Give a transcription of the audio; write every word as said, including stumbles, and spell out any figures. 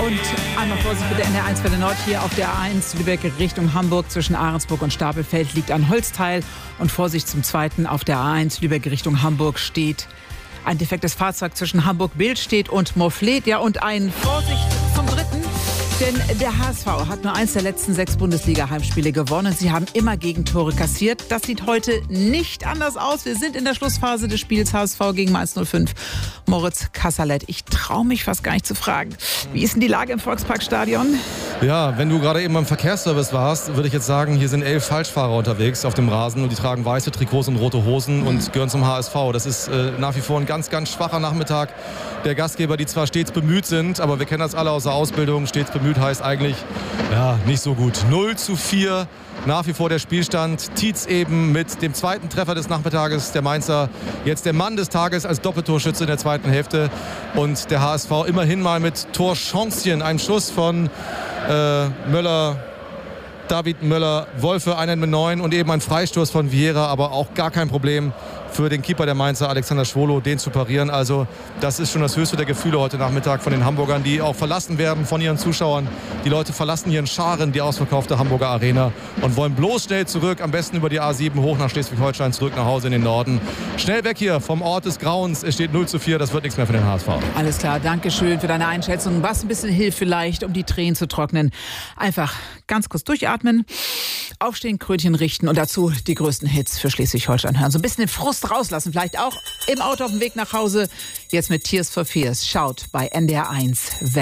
Und einmal Vorsicht bitte, N D R eins Welle Nord hier auf der A eins Lübeck Richtung Hamburg zwischen Ahrensburg und Stapelfeld liegt ein Holzteil. Und Vorsicht zum Zweiten, auf der A eins Lübeck Richtung Hamburg steht ein defektes Fahrzeug zwischen Hamburg-Billstedt und Mofflet. Ja, und ein Vorsicht zum Dritten. Denn der H S V hat nur eins der letzten sechs Bundesliga-Heimspiele gewonnen. Sie haben immer Gegentore kassiert. Das sieht heute nicht anders aus. Wir sind in der Schlussphase des Spiels H S V gegen Mainz null fünf. Moritz Kasserlet, ich traue mich fast gar nicht zu fragen. Wie ist denn die Lage im Volksparkstadion? Ja, wenn du gerade eben beim Verkehrsservice warst, würde ich jetzt sagen, hier sind elf Falschfahrer unterwegs auf dem Rasen und die tragen weiße Trikots und rote Hosen mhm. und gehören zum H S V. Das ist äh, nach wie vor ein ganz, ganz schwacher Nachmittag der Gastgeber, die zwar stets bemüht sind, aber wir kennen das alle aus der Ausbildung, stets bemüht heißt eigentlich, ja, nicht so gut. null zu vier, nach wie vor der Spielstand. Tietz eben mit dem zweiten Treffer des Nachmittages, der Mainzer, jetzt der Mann des Tages als Doppeltorschütze in der zweiten Hälfte. Und der H S V immerhin mal mit Torchancen, einem Schuss von äh, Möller, David Möller, Wolfe, einen mit neun und eben ein Freistoß von Vieira, aber auch gar kein Problem für den Keeper der Mainzer, Alexander Schwolo, den zu parieren. Also das ist schon das höchste der Gefühle heute Nachmittag von den Hamburgern, die auch verlassen werden von ihren Zuschauern. Die Leute verlassen hier in Scharen die ausverkaufte Hamburger Arena und wollen bloß schnell zurück, am besten über die A sieben hoch nach Schleswig-Holstein, zurück nach Hause in den Norden. Schnell weg hier vom Ort des Grauens. Es steht null zu vier, das wird nichts mehr für den H S V. Alles klar, danke schön für deine Einschätzung. Was ein bisschen hilft vielleicht, um die Tränen zu trocknen. Einfach ganz kurz durchatmen, aufstehen, Krönchen richten und dazu die größten Hits für Schleswig-Holstein hören. So ein bisschen den Frust rauslassen, vielleicht auch im Auto auf dem Weg nach Hause. Jetzt mit Tears for Fears. Schaut bei N D R eins Welle.